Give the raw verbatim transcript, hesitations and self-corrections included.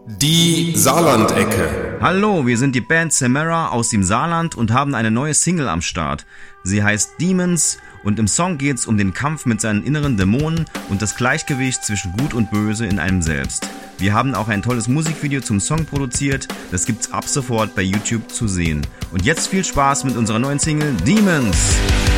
Die Saarlandecke. Hallo, wir sind die Band Samara aus dem Saarland und haben eine neue Single am Start. Sie heißt Demons und im Song geht's um den Kampf mit seinen inneren Dämonen und das Gleichgewicht zwischen Gut und Böse in einem selbst. Wir haben auch ein tolles Musikvideo zum Song produziert, das gibt's ab sofort bei YouTube zu sehen. Und jetzt viel Spaß mit unserer neuen Single Demons!